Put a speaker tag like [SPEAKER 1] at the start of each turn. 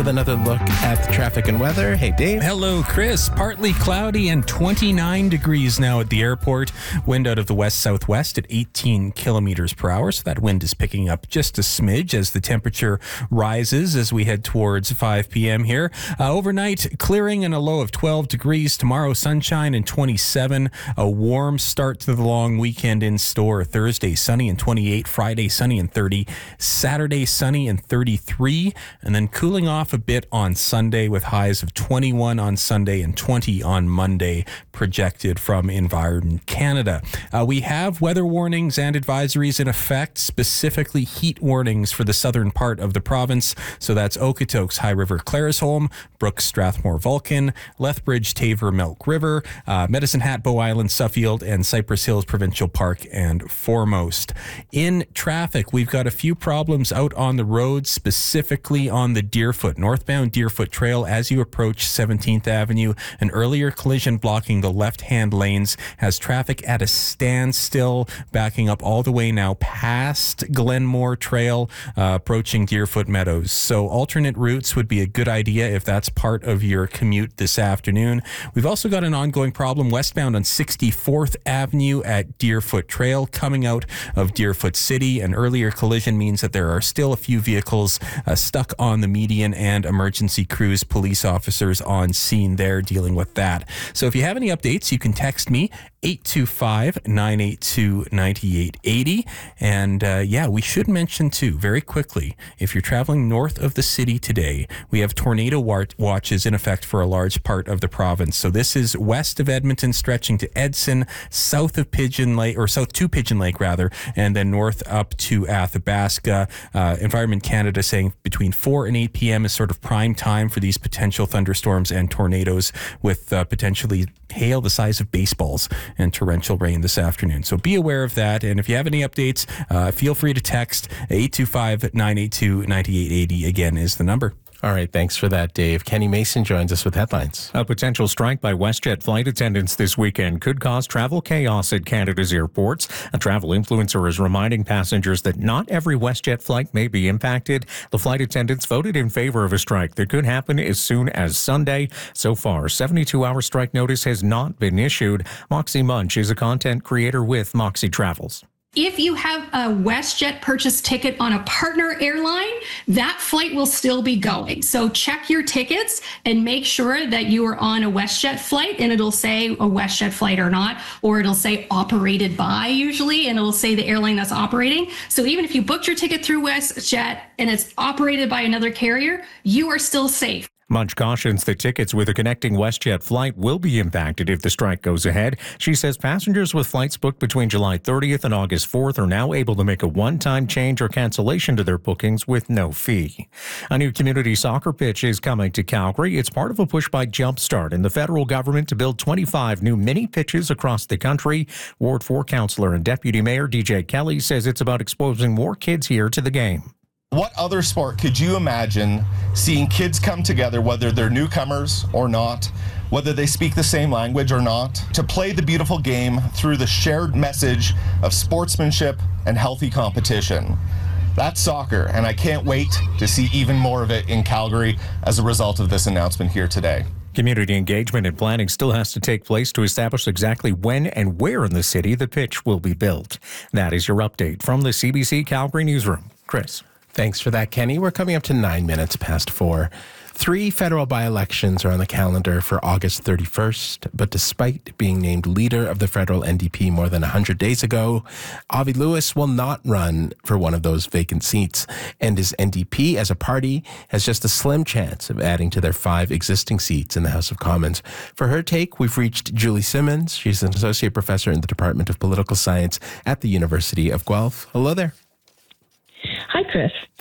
[SPEAKER 1] With another look at the traffic and weather. Hey, Dave.
[SPEAKER 2] Hello, Chris. Partly cloudy and 29 degrees now at the airport. Wind out of the west-southwest at 18 kilometers per hour. So that wind is picking up just a smidge as the temperature rises as we head towards 5 p.m. here. Overnight, clearing and a low of 12 degrees. Tomorrow, sunshine and 27. A warm start to the long weekend in store. Thursday, sunny and 28. Friday, sunny and 30. Saturday, sunny and 33. And then cooling off a bit on Sunday with highs of 21 on Sunday and 20 on Monday projected from Environment Canada. We have weather warnings and advisories in effect, specifically heat warnings for the southern part of the province. So that's Okotoks, High River, Claresholm, Brooks, Strathmore, Vulcan, Lethbridge, Taver, Milk River, Medicine Hat, Bow Island, Suffield, and Cypress Hills Provincial Park and Foremost. In traffic, we've got a few problems out on the road, specifically on the Deerfoot, northbound Deerfoot Trail as you approach 17th Avenue. An earlier collision blocking the left-hand lanes has traffic at a standstill, backing up all the way now past Glenmore Trail, approaching Deerfoot Meadows. So alternate routes would be a good idea if that's part of your commute this afternoon. We've also got an ongoing problem westbound on 64th Avenue at Deerfoot Trail, coming out of Deerfoot City. An earlier collision means that there are still a few vehicles stuck on the median and emergency crews, police officers on scene there dealing with that. So if you have any updates, you can text me 825-982-9880. And we should mention too, very quickly, if you're traveling north of the city today, we have tornado watches in effect for a large part of the province. So this is west of Edmonton, stretching to Edson, south of Pigeon Lake, or south to Pigeon Lake rather, and then north up to Athabasca. Environment Canada saying between 4 and 8 p.m. is sort of prime time for these potential thunderstorms and tornadoes with potentially hail the size of baseballs and torrential rain this afternoon. So be aware of that. And if you have any updates, feel free to text 825-982-9880. Again is the number.
[SPEAKER 1] All right, thanks for that, Dave. Kenny Mason joins us with headlines.
[SPEAKER 3] A potential strike by WestJet flight attendants this weekend could cause travel chaos at Canada's airports. A travel influencer is reminding passengers that not every WestJet flight may be impacted. The flight attendants voted in favor of a strike that could happen as soon as Sunday. So far, 72-hour strike notice has not been issued. Moxie Munch is a content creator with Moxie Travels.
[SPEAKER 4] If you have a WestJet purchase ticket on a partner airline, that flight will still be going. So check your tickets and make sure that you are on a WestJet flight, and it'll say a WestJet flight or not, or it'll say operated by usually, and it'll say the airline that's operating. So even if you booked your ticket through WestJet and it's operated by another carrier, you are still safe.
[SPEAKER 3] Munch cautions that tickets with a connecting WestJet flight will be impacted if the strike goes ahead. She says passengers with flights booked between July 30th and August 4th are now able to make a one-time change or cancellation to their bookings with no fee. A new community soccer pitch is coming to Calgary. It's part of a push by Jumpstart and the federal government to build 25 new mini pitches across the country. Ward 4 councillor and Deputy Mayor DJ Kelly says it's about exposing more kids here to the game.
[SPEAKER 5] What other sport could you imagine seeing kids come together, whether they're newcomers or not, whether they speak the same language or not, to play the beautiful game through the shared message of sportsmanship and healthy competition? That's soccer, and I can't wait to see even more of it in Calgary as a result of this announcement here today.
[SPEAKER 3] Community engagement and planning still has to take place to establish exactly when and where in the city the pitch will be built. That is your update from the CBC Calgary Newsroom. Chris.
[SPEAKER 1] Thanks for that, Kenny. We're coming up to 9 minutes past 4. 3 federal by-elections are on the calendar for August 31st, but despite being named leader of the federal NDP more than 100 days ago, Avi Lewis will not run for one of those vacant seats, and his NDP as a party has just a slim chance of adding to their 5 existing seats in the House of Commons. For her take, we've reached Julie Simmons. She's an associate professor in the Department of Political Science at the University of Guelph. Hello there.
[SPEAKER 6] Hi, Chris.